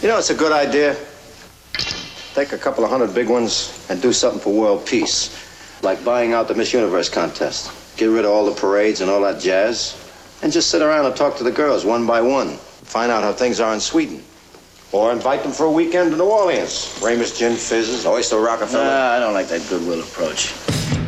You know, it's a good idea. Take a couple of hundred big ones and do something for world peace. Like buying out the Miss Universe contest. Get rid of all the parades and all that jazz. And just sit around and talk to the girls one by one. Find out how things are in Sweden. Or invite them for a weekend to New Orleans. Ramus Gin Fizzes, Oyster Rockefeller. Nah, I don't like that goodwill approach.